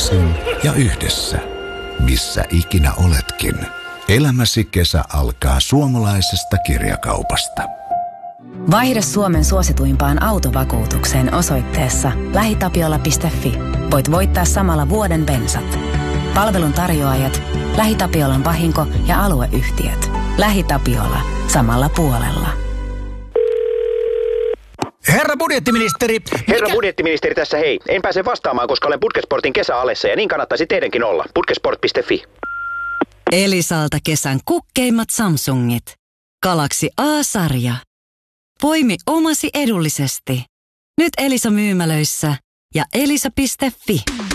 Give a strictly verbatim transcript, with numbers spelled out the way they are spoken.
yksin ja yhdessä. Missä ikinä oletkin. Elämäsi kesä alkaa suomalaisesta kirjakaupasta. Vaihda Suomen suosituimpaan autovakuutukseen osoitteessa lähitapiola piste fi. Voit voittaa samalla vuoden bensat. Palvelun tarjoajat, LähiTapiolan vahinko- ja alueyhtiöt. LähiTapiola. Samalla puolella. Herra budjettiministeri! Herra budjettiministeri tässä hei. En pääse vastaamaan, koska olen Putkesportin kesäalessa ja niin kannattaisi teidänkin olla. Putkesport piste fi. Elisalta kesän kukkeimmat Samsungit. Galaxy A-sarja. Poimi omasi edullisesti. Nyt Elisa myymälöissä ja elisa piste fi.